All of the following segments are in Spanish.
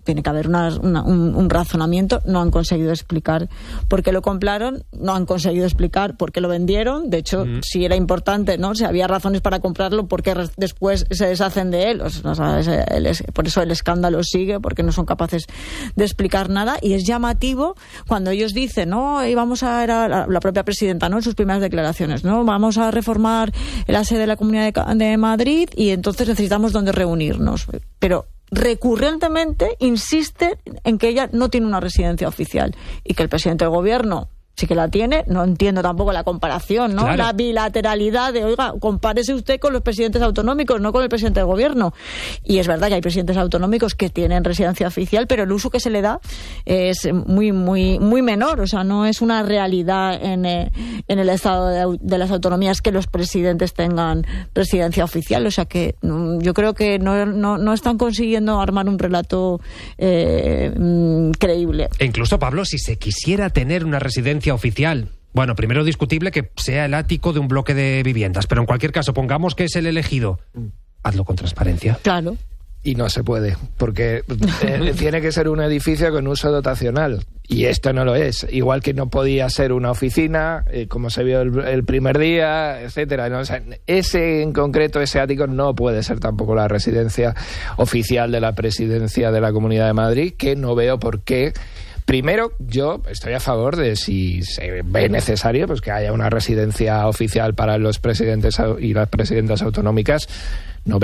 tiene que haber un razonamiento. No han conseguido explicar por qué lo compraron, no han conseguido explicar por qué lo vendieron. De hecho, si era importante, ¿no? Si había razones para comprarlo, ¿por qué después se deshacen de él? Por eso el escándalo sigue, porque no son capaces de explicar nada. Y es llamativo cuando ellos dicen, ¿no? Y vamos a, era la propia presidenta, ¿no? En sus primeras declaraciones, ¿no? Vamos a reformar la sede de la Comunidad de Madrid y entonces necesitamos donde reunirnos. Pero recurrentemente insiste en que ella no tiene una residencia oficial y que el presidente del gobierno sí que la tiene. No entiendo tampoco la comparación, ¿no? Claro. La bilateralidad de, oiga, compárese usted con los presidentes autonómicos, no con el presidente del gobierno. Y es verdad que hay presidentes autonómicos que tienen residencia oficial, pero el uso que se le da es muy, muy, muy menor. O sea, no es una realidad en el estado de las autonomías que los presidentes tengan residencia oficial. O sea que yo creo que no están consiguiendo armar un relato creíble. E incluso, Pablo, si se quisiera tener una residencia oficial, bueno, primero discutible que sea el ático de un bloque de viviendas, pero en cualquier caso, pongamos que es el elegido, hazlo con transparencia. Claro. Y no se puede, porque tiene que ser un edificio con uso dotacional, y esto no lo es. Igual que no podía ser una oficina, como se vio el primer día, etcétera, ¿no? O sea, ese en concreto, ese ático, no puede ser tampoco la residencia oficial de la presidencia de la Comunidad de Madrid, que no veo por qué. Primero, yo estoy a favor de, si se ve necesario, pues que haya una residencia oficial para los presidentes y las presidentas autonómicas. No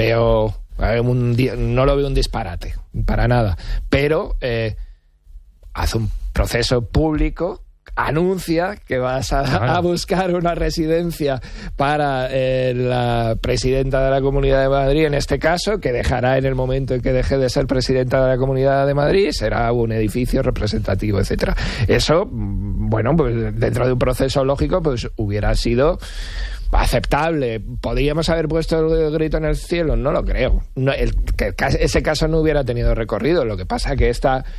lo veo un disparate, para nada. Pero haz un proceso público, anuncia que vas a buscar una residencia para la presidenta de la Comunidad de Madrid, en este caso, que dejará en el momento en que deje de ser presidenta de la Comunidad de Madrid, será un edificio representativo, etcétera. Eso, bueno, pues dentro de un proceso lógico, pues hubiera sido aceptable. ¿Podríamos haber puesto el grito en el cielo? No lo creo. Ese caso no hubiera tenido recorrido. Lo que pasa que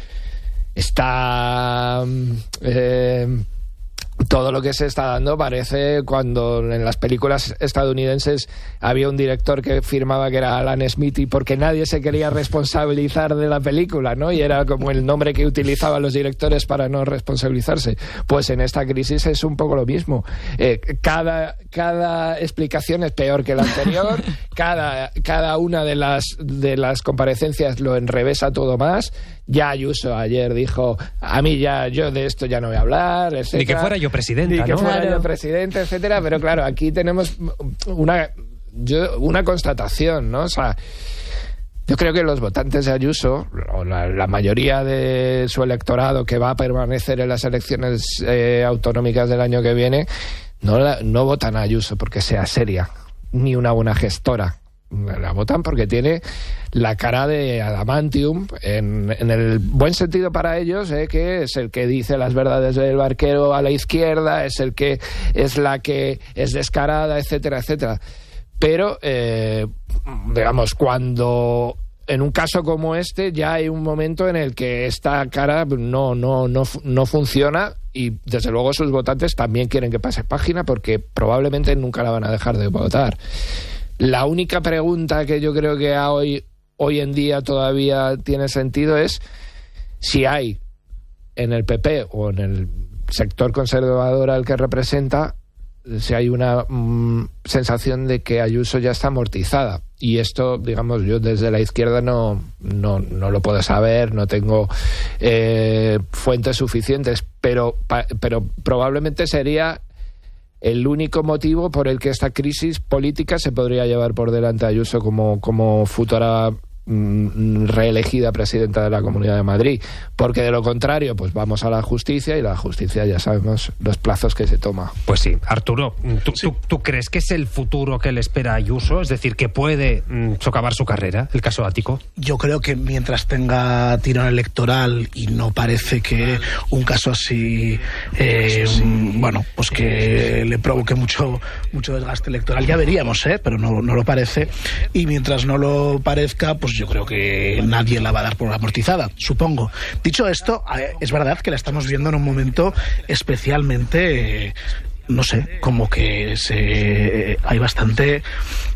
todo lo que se está dando parece cuando en las películas estadounidenses había un director que firmaba que era Alan Smith porque nadie se quería responsabilizar de la película, ¿no? Y era como el nombre que utilizaban los directores para no responsabilizarse. Pues en esta crisis es un poco lo mismo. Cada explicación es peor que la anterior, cada una de las comparecencias lo enrevesa todo más. Ya Ayuso ayer dijo, a mí yo de esto ya no voy a hablar, etcétera. Ni que fuera yo presidenta, Ni que ¿no? fuera yo presidente, etcétera. Pero claro, aquí tenemos una constatación, ¿no? O sea, yo creo que los votantes de Ayuso, o la mayoría de su electorado que va a permanecer en las elecciones autonómicas del año que viene, no votan a Ayuso porque sea seria, ni una buena gestora. La votan porque tiene la cara de adamantium, en el buen sentido para ellos, que es el que dice las verdades del barquero a la izquierda, es la que es descarada, etcétera, etcétera. Pero, digamos, cuando en un caso como este ya hay un momento en el que esta cara no funciona, y desde luego sus votantes también quieren que pase página porque probablemente nunca la van a dejar de votar. La única pregunta que yo creo que hoy en día todavía tiene sentido es si hay en el PP o en el sector conservador al que representa, si hay una sensación de que Ayuso ya está amortizada. Y esto, digamos, yo desde la izquierda no lo puedo saber, no tengo fuentes suficientes, pero probablemente sería el único motivo por el que esta crisis política se podría llevar por delante a Ayuso como futura reelegida presidenta de la Comunidad de Madrid, porque de lo contrario pues vamos a la justicia, y la justicia ya sabemos los plazos que se toma. Pues sí, Arturo, ¿tú crees que es el futuro que le espera a Ayuso? Es decir, que puede socavar su carrera, el caso Ático. Yo creo que mientras tenga tirón electoral, y no parece que un caso así bueno, pues que le provoque mucho desgaste electoral, ya veríamos, pero no lo parece, y mientras no lo parezca, pues yo creo que nadie la va a dar por amortizada, supongo. Dicho esto, es verdad que la estamos viendo en un momento especialmente, no sé, como que hay bastante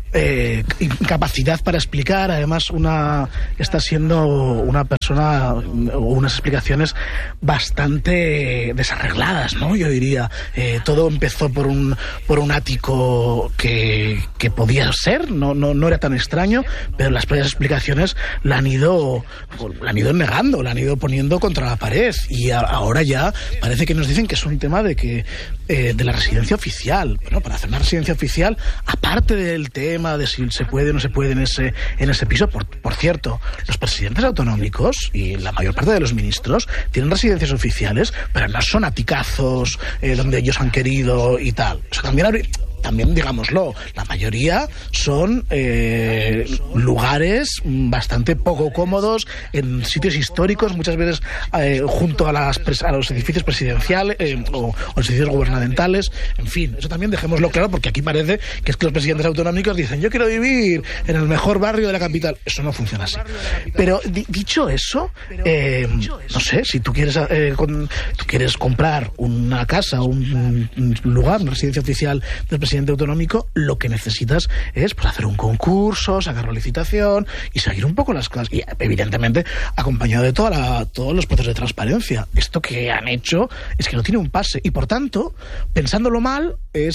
incapacidad para explicar. Además, está siendo una persona o unas explicaciones bastante desarregladas, ¿no? Yo diría. Todo empezó por un ático que podía ser, no era tan extraño, pero las propias explicaciones la han ido negando, la han ido poniendo contra la pared, y ahora ya parece que nos dicen que es un tema de la residencia oficial. Bueno, para hacer una residencia oficial, aparte del tema de si se puede o no se puede en ese piso, por cierto, los presidentes autonómicos y la mayor parte de los ministros tienen residencias oficiales, pero no son aticazos donde ellos han querido y tal. O sea, también, digámoslo, la mayoría son lugares bastante poco cómodos, en sitios históricos, muchas veces junto a los edificios presidenciales o los edificios gubernamentales. En fin, eso también dejémoslo claro, porque aquí parece que es que los presidentes autonómicos dicen: yo quiero vivir en el mejor barrio de la capital. Eso no funciona así. Pero dicho eso, no sé, si tú quieres comprar una casa, un lugar, una residencia oficial del presidente autonómico, lo que necesitas es hacer un concurso, sacarlo a licitación y seguir un poco las cosas, y evidentemente acompañado de todos los procesos de transparencia. Esto que han hecho es que no tiene un pase, y por tanto, pensándolo mal,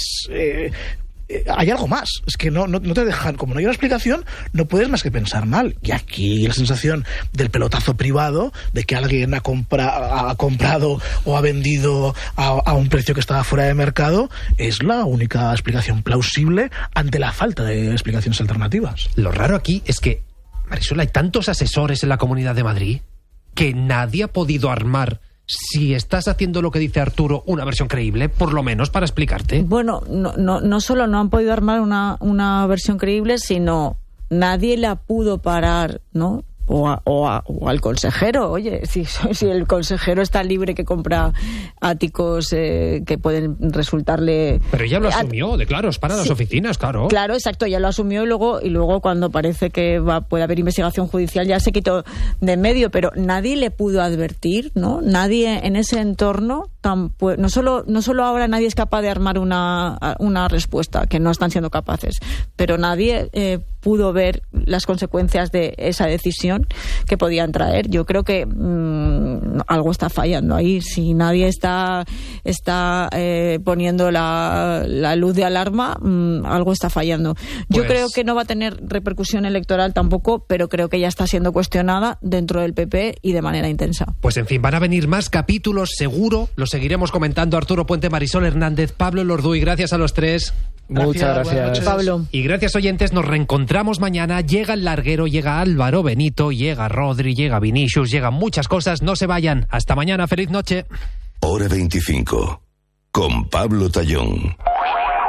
hay algo más. Es que no te dejan, como no hay una explicación, no puedes más que pensar mal. Y aquí la sensación del pelotazo privado, de que alguien ha comprado o ha vendido a un precio que estaba fuera de mercado, es la única explicación plausible ante la falta de explicaciones alternativas. Lo raro aquí es que, Marisol, hay tantos asesores en la Comunidad de Madrid que nadie ha podido armar, si estás haciendo lo que dice Arturo, una versión creíble, por lo menos para explicarte. Bueno, no solo no han podido armar una versión creíble, sino nadie la pudo parar, ¿no? O al consejero. Oye, si el consejero está libre, que compra áticos que pueden resultarle... Pero ella lo asumió, es para las oficinas, claro. Claro, exacto, ya lo asumió, y luego cuando parece que puede haber investigación judicial ya se quitó de en medio, pero nadie le pudo advertir, ¿no? Nadie en ese entorno, no solo ahora nadie es capaz de armar una respuesta, que no están siendo capaces, pero nadie pudo ver las consecuencias de esa decisión que podían traer. Yo creo que algo está fallando ahí. Si nadie está poniendo la luz de alarma, algo está fallando. Yo creo que no va a tener repercusión electoral tampoco, pero creo que ya está siendo cuestionada dentro del PP y de manera intensa. Pues en fin, van a venir más capítulos, seguro. Los seguiremos comentando. Arturo Puente, Marisol Hernández, Pablo Lorduy, gracias a los tres. Muchas gracias, Pablo. Y gracias, oyentes, nos reencontramos mañana. Llega el larguero, llega Álvaro Benito, llega Rodri, llega Vinicius, llegan muchas cosas. No se vayan. Hasta mañana. Feliz noche. Hora 25. Con Pablo Tallón.